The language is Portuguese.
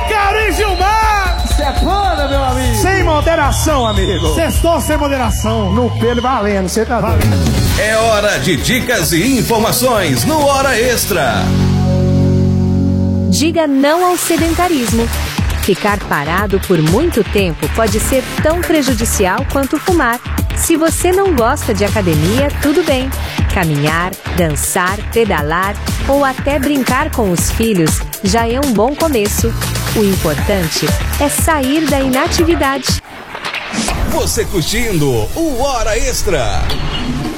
Cari Gilmar! Sepana, meu amigo! Sem moderação, amigo! Sextou sem moderação! No pelo valendo, você tá doido. É hora de dicas e informações no Hora Extra. Diga não ao sedentarismo. Ficar parado por muito tempo pode ser tão prejudicial quanto fumar. Se você não gosta de academia, tudo bem. Caminhar, dançar, pedalar ou até brincar com os filhos já é um bom começo. O importante é sair da inatividade. Você curtindo o Hora Extra.